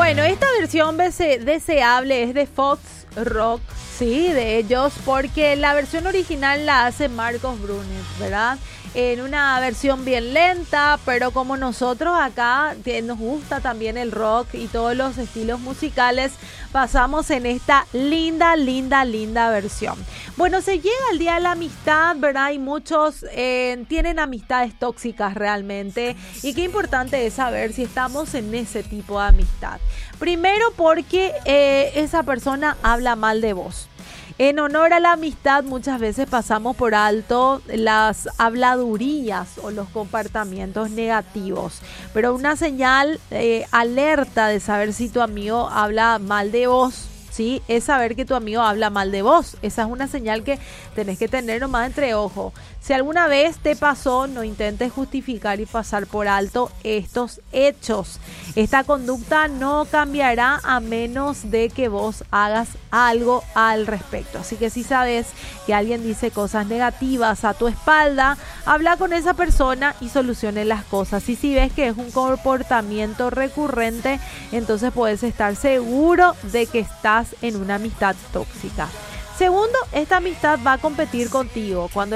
Bueno, esta versión deseable es de Fox Rock, sí, de ellos, porque la versión original la hace Marcos Brunet, ¿verdad? En una versión bien lenta, pero como nosotros acá nos gusta también el rock y todos los estilos musicales, pasamos en esta linda versión. Bueno, se llega el Día de la Amistad, ¿verdad? Y muchos tienen amistades tóxicas realmente. Y qué importante es saber si estamos en ese tipo de amistad. Primero porque esa persona habla mal de vos. En honor a la amistad muchas veces pasamos por alto las habladurías o los comportamientos negativos, pero una señal alerta de saber si tu amigo habla mal de vos, ¿sí? Es saber que tu amigo habla mal de vos. Esa es una señal que tenés que tener nomás entre ojos. Si alguna vez te pasó, no intentes justificar y pasar por alto estos hechos. Esta conducta no cambiará a menos de que vos hagas algo al respecto. Así que si sabes que alguien dice cosas negativas a tu espalda, habla con esa persona y solucione las cosas. Y si ves que es un comportamiento recurrente, entonces puedes estar seguro de que estás en una amistad tóxica. Segundo, esta amistad va a competir contigo. Cuando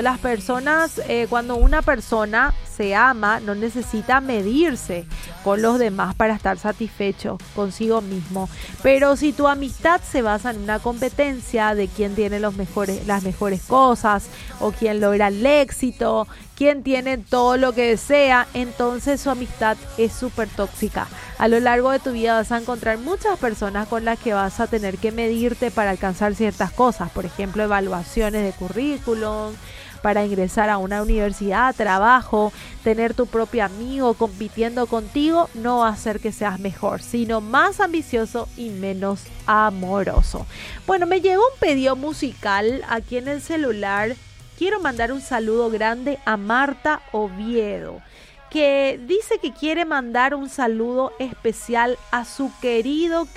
una persona se ama, no necesita medirse con los demás para estar satisfecho consigo mismo. Pero si tu amistad se basa en una competencia de quién tiene las mejores cosas o quién logra el éxito, quién tiene todo lo que desea, entonces su amistad es súper tóxica. A lo largo de tu vida vas a encontrar muchas personas con las que vas a tener que medirte para alcanzar ciertas cosas. Por ejemplo, evaluaciones de currículum, para ingresar a una universidad, trabajo, tener tu propio amigo compitiendo contigo, no va a hacer que seas mejor, sino más ambicioso y menos amoroso. Bueno, me llegó un pedido musical aquí en el celular. Quiero mandar un saludo grande a Marta Oviedo, que dice que quiere mandar un saludo especial a su querido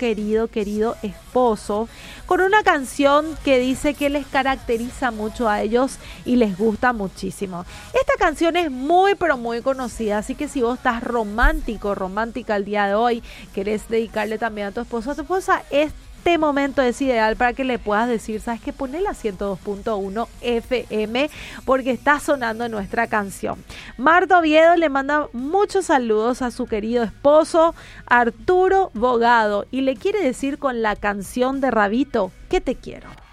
esposo con una canción que dice que les caracteriza mucho a ellos y les gusta muchísimo. Esta canción es muy pero muy conocida, así que si vos estás romántica el día de hoy, querés dedicarle también a tu esposo, a tu esposa, este momento es ideal para que le puedas decir, ¿sabes qué? Ponela 102.1 FM porque está sonando nuestra canción. Marta Oviedo le manda muchos saludos a su querido esposo Arturo Bogado y le quiere decir con la canción de Rabito que te quiero.